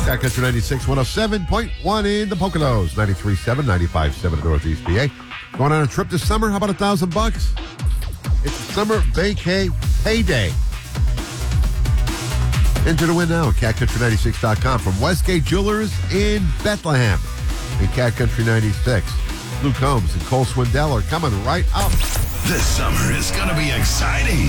Cat Country 96, 107.1 in the Poconos, 93.7, 95.7 in Northeast PA. Going on a trip this summer? How about $1,000? It's a summer vacay payday. Enter to win now at catcountry96.com from Westgate Jewelers in Bethlehem. And Cat Country 96. Luke Combs and Cole Swindell are coming right up. This summer is going to be exciting.